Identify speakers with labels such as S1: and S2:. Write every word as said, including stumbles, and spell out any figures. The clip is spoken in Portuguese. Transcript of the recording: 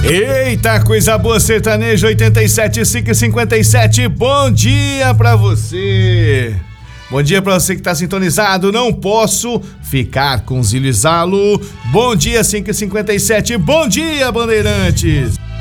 S1: Eita, coisa boa, sertanejo oitenta e sete, cinco e cinquenta e sete, bom dia pra você. Bom dia pra você que tá sintonizado, não posso ficar com Zílio e Zalo. Bom dia, cinco e cinquenta e sete, bom dia, Bandeirantes.